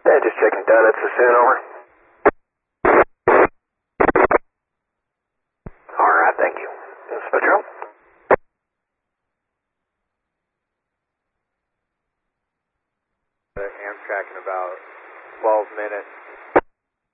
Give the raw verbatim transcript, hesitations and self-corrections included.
Yeah, just checking done. It's Sassoon, over. Alright, thank you. This is Patrol. Amtrak in about twelve minutes.